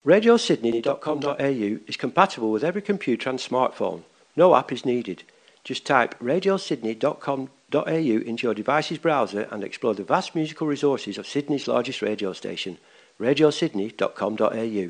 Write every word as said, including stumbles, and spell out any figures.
radio sydney dot com dot a u is compatible with every computer and smartphone. No app is needed. Just type radio sydney dot com dot a u into your device's browser and explore the vast musical resources of Sydney's largest radio station, radio sydney dot com dot a u.